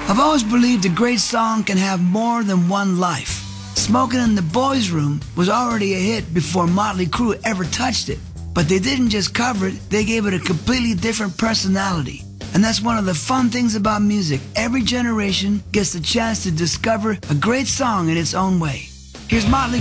I've always believed a great song can have more than one life. Smoking in the Boys' Room was already a hit before Motley Crue ever touched it. But they didn't just cover it, they gave it a completely different personality. And that's one of the fun things about music. Every generation gets the chance to discover a great song in its own way. Here's Motley